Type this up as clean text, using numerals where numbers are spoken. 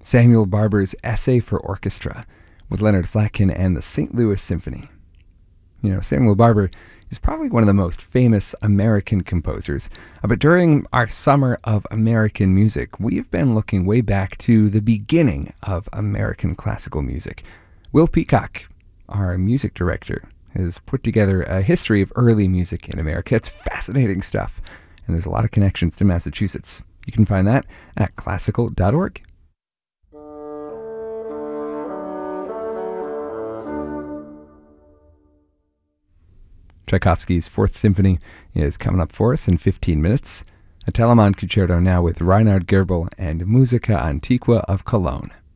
Samuel Barber's Essay for Orchestra with Leonard Slatkin and the St. Louis Symphony. You know, Samuel Barber is probably one of the most famous American composers, but during our Summer of American Music, we've been looking way back to the beginning of American classical music. Will Peacock, our music director, has put together a history of early music in America. It's fascinating stuff, and there's a lot of connections to Massachusetts. You can find that at classical.org. Tchaikovsky's Fourth Symphony is coming up for us in 15 minutes. A Telemann Concerto now with Reinhard Goebel and Musica Antiqua of Cologne.